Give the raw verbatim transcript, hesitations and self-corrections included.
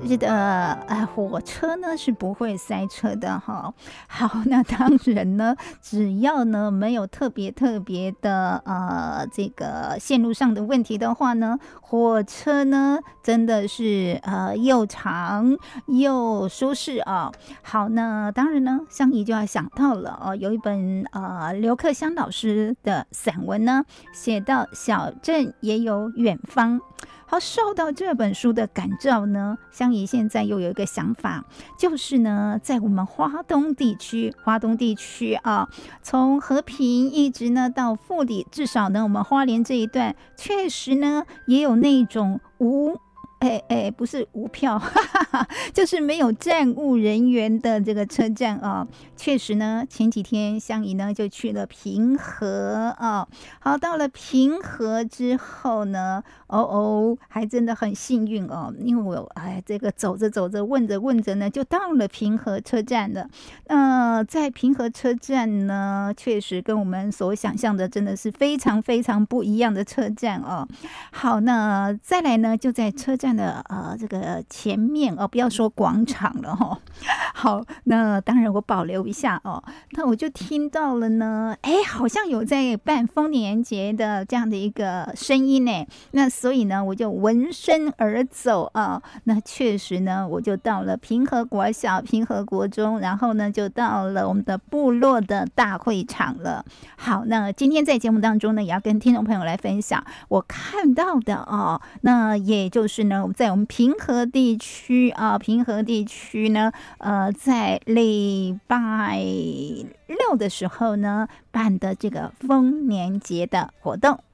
这个呃火车呢是不会塞车的哈。好，那当然呢，只要呢没有特别特别的呃这个线路上的问题的话呢，火车呢真的是呃又长又舒适啊。好，那当然呢，香怡就要想到了哦，有一本呃刘克襄老师的散文呢，写到小镇也有远方。好，受到这本书的感召呢，香怡现在又有一个想法，就是呢，在我们花东地区，花东地区啊，从和平一直呢到富里，至少呢，我们花莲这一段确实呢也有那种无。哎哎，不是无票，哈哈哈，就是没有站务人员的这个车站啊。确实呢，前几天香怡呢就去了平和啊。好，到了平和之后呢，哦哦，还真的很幸运哦，因为我哎，这个走着走着，问着问着呢，就到了平和车站了。呃，在平和车站呢，确实跟我们所想象的真的是非常非常不一样的车站哦。好，那再来呢，就在车站的呃这个前面哦，不要说广场了哈、哦。好，那当然我保留一下哦。那我就听到了呢，哎，好像有在办丰年节的这样的一个声音呢。那所以呢，我就闻声而走啊。那确实呢，我就到了平和国小、平和国中，然后呢，就到了我们的部落的大会场了。好，那今天在节目当中呢，也要跟听众朋友来分享我看到的哦。那也就是呢，在我们平和地区啊，平和地区呢，呃，在礼拜六的时候呢，办的这个丰年节的活动。